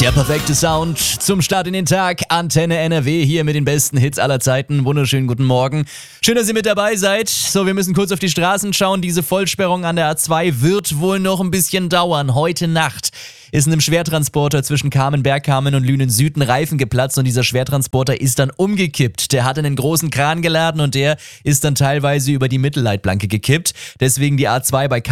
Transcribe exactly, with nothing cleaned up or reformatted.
Der perfekte Sound zum Start in den Tag. Antenne N R W hier mit den besten Hits aller Zeiten. Wunderschönen guten Morgen. Schön, dass ihr mit dabei seid. So, wir müssen kurz auf die Straßen schauen. Diese Vollsperrung an der A zwei wird wohl noch ein bisschen dauern. Heute Nacht ist in einem Schwertransporter zwischen Kamen-Bergkamen und Lünen-Süd ein Reifen geplatzt und dieser Schwertransporter ist dann umgekippt. Der hat einen großen Kran geladen und der ist dann teilweise über die Mittelleitplanke gekippt. Deswegen die A zwei bei